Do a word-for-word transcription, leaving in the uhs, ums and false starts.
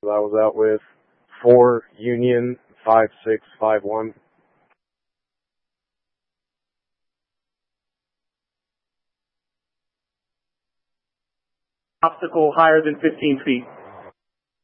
So I was out with four Union five six five one. Obstacle higher than fifteen feet.